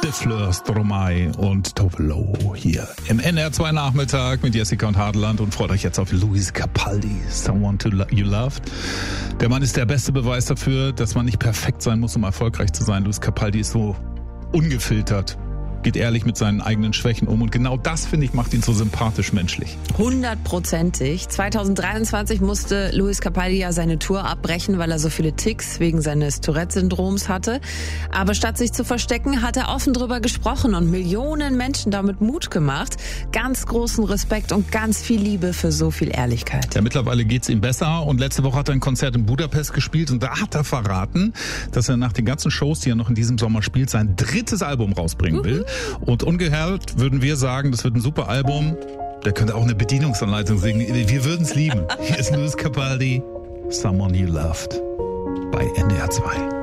De Fleur, Stromae und Tove Lo hier im NR2 Nachmittag mit Jessica und Hadeland und freut euch jetzt auf Lewis Capaldi, Someone You Loved. Der Mann ist der beste Beweis dafür, dass man nicht perfekt sein muss, um erfolgreich zu sein. Lewis Capaldi ist so ungefiltert, geht ehrlich mit seinen eigenen Schwächen um und genau das, finde ich, macht ihn so sympathisch menschlich. 100%. 2023 musste Lewis Capaldi ja seine Tour abbrechen, weil er so viele Tics wegen seines Tourette-Syndroms hatte. Aber statt sich zu verstecken, hat er offen drüber gesprochen und Millionen Menschen damit Mut gemacht. Ganz großen Respekt und ganz viel Liebe für so viel Ehrlichkeit. Ja, mittlerweile geht's ihm besser und letzte Woche hat er ein Konzert in Budapest gespielt und da hat er verraten, dass er nach den ganzen Shows, die er noch in diesem Sommer spielt, sein 3. Album rausbringen will. Und ungehört würden wir sagen, das wird ein super Album. Der könnte auch eine Bedienungsanleitung singen. Wir würden es lieben. Hier ist Lewis Capaldi, Someone You Loved bei NDR 2.